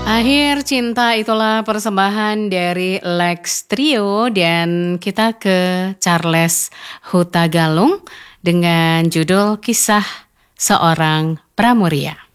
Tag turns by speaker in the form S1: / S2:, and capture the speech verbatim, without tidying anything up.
S1: Akhir Cinta itulah persembahan dari Lex Trio dan kita ke Charles Hutagalung dengan judul Kisah Seorang Pramuria.